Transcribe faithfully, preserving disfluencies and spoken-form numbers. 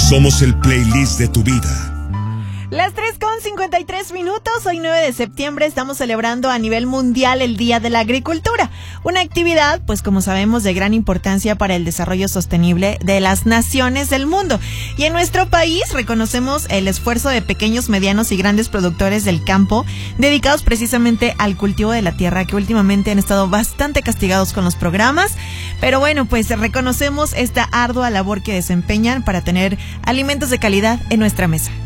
Somos el playlist de tu vida. Las tres con cincuenta y tres minutos, hoy nueve de septiembre estamos celebrando a nivel mundial el Día de la Agricultura, una actividad, pues como sabemos, de gran importancia para el desarrollo sostenible de las naciones del mundo. Y en nuestro país reconocemos el esfuerzo de pequeños, medianos y grandes productores del campo, dedicados precisamente al cultivo de la tierra, que últimamente han estado bastante castigados con los programas, pero bueno, pues reconocemos esta ardua labor que desempeñan para tener alimentos de calidad en nuestra mesa.